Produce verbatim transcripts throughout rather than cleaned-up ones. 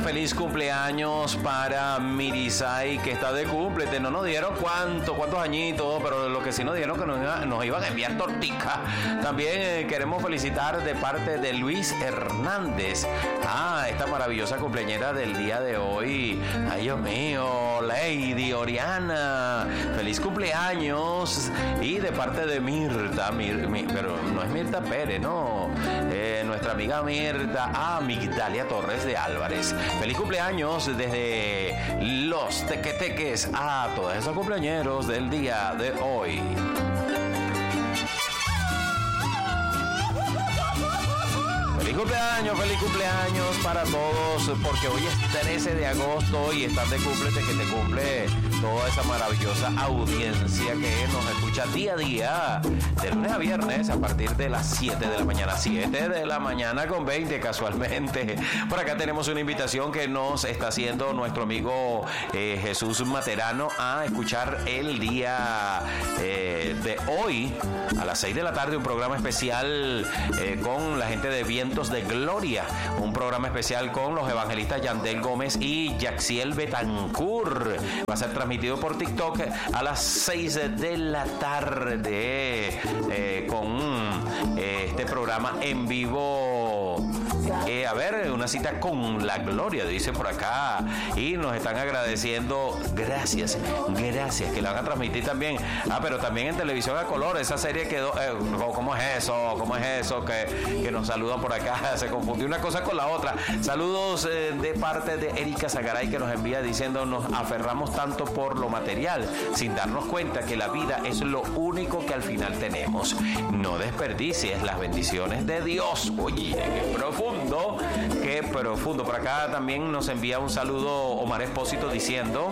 feliz cumpleaños para Mirisay, que está de cumple. No nos dieron cuánto, cuántos añitos, pero lo que sí nos dieron que nos, iba, nos iban a enviar tortica. También eh, queremos felicitar de parte de Luis Hernández a ah, esta maravillosa cumpleañera del día de hoy. Ay, Dios mío, Lady Oriana, feliz cumpleaños. Y de parte de Mirta, Mir, Mir, pero no es Mirta Pérez, no, eh, nuestra amiga Mirta, ah, Migdalia Torres de Álvarez. Feliz cumpleaños desde los tequeteques a todos esos cumpleañeros del día de hoy. Feliz cumpleaños, feliz cumpleaños para todos, porque hoy es trece de agosto y están de cumple, que te cumple toda esa maravillosa audiencia que nos escucha día a día, de lunes a viernes, a partir de las siete de la mañana, siete de la mañana con veinte casualmente. Por acá tenemos una invitación que nos está haciendo nuestro amigo eh, Jesús Materano a escuchar el día eh, de hoy, a las seis de la tarde, un programa especial eh, con la gente de Vientos de Gloria, un programa especial con los evangelistas Yandel Gómez y Yaxiel Betancourt. Va a ser transmitido por TikTok a las seis de la tarde eh, con eh, este programa en vivo. Eh, a ver, una cita con la gloria, dice por acá, y nos están agradeciendo. Gracias, gracias, que la van a transmitir también. Ah, pero también en televisión a color, esa serie quedó. Eh, ¿Cómo es eso? ¿Cómo es eso? Que, que nos saludan por acá. Se confundió una cosa con la otra. Saludos eh, de parte de Erika Zagaray, que nos envía diciendo: nos aferramos tanto por lo material sin darnos cuenta que la vida es lo único que al final tenemos. No desperdicies las bendiciones de Dios. Oye, qué profundo, qué profundo. Por acá también nos envía un saludo Omar Espósito diciendo: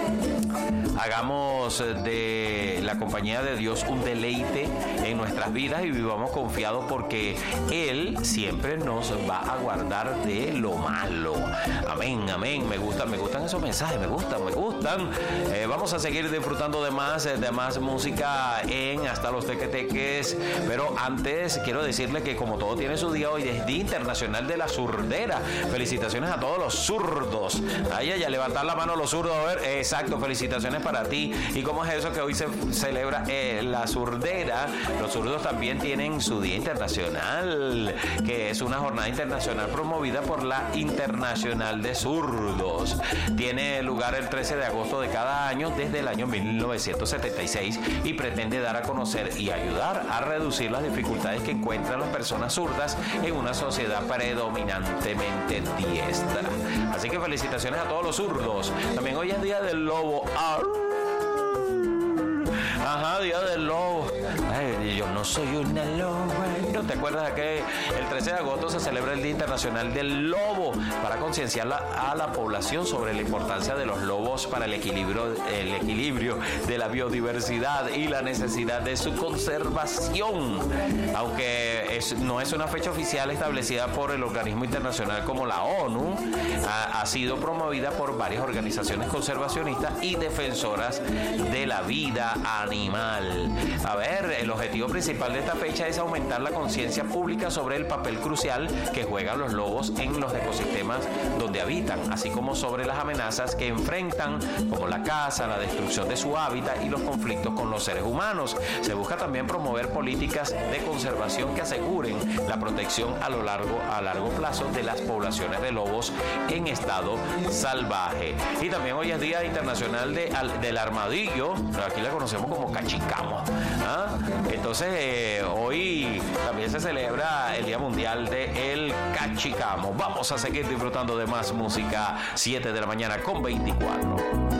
hagamos de la compañía de Dios un deleite en nuestras vidas y vivamos confiados, porque Él siempre nos va a guardar de lo malo. Amén, amén. Me gustan, me gustan esos mensajes, me gustan, me gustan. Eh, vamos a seguir disfrutando de más, de más música en Hasta los Tequeteques. Pero antes quiero decirle que como todo tiene su día, hoy es Día Internacional de la Surdera. Felicitaciones a todos los zurdos. Ay, ay, a levantar la mano los zurdos. A ver, exacto, felicitaciones para ti. ¿Y cómo es eso que hoy se celebra eh, la surdera? Los zurdos también tienen su Día Internacional, que es una jornada internacional promovida por la Internacional de Zurdos. Tiene lugar el trece de agosto de cada año desde el año mil novecientos setenta y seis y pretende dar a conocer y ayudar a reducir las dificultades que encuentran las personas zurdas en una sociedad predominantemente diestra. Así que felicitaciones a todos los zurdos. También hoy es Día del Lobo. Ajá, Día del Lobo. Ay, yo no soy una loba. ¿No te acuerdas de que el trece de agosto se celebra el Día Internacional del Lobo para concienciar a la población sobre la importancia de los lobos para el equilibrio, el equilibrio de la biodiversidad y la necesidad de su conservación? Aunque es, no es una fecha oficial establecida por el organismo internacional como la ONU, ha, ha sido promovida por varias organizaciones conservacionistas y defensoras de la vida animal. A ver, el objetivo principal de esta fecha es aumentar la conciencia pública sobre el papel crucial que juegan los lobos en los ecosistemas donde habitan, así como sobre las amenazas que enfrentan, como la caza, la destrucción de su hábitat y los conflictos con los seres humanos. Se busca también promover políticas de conservación que aseguren la protección a lo largo, a largo plazo de las poblaciones de lobos en estado salvaje. Y también hoy es Día Internacional de, al, del Armadillo, aquí la conocemos como cachicamo. ¿Ah? Entonces eh, hoy también se celebra el Día Mundial del Cachicamo. Vamos a seguir disfrutando de más música. siete de la mañana con veinticuatro.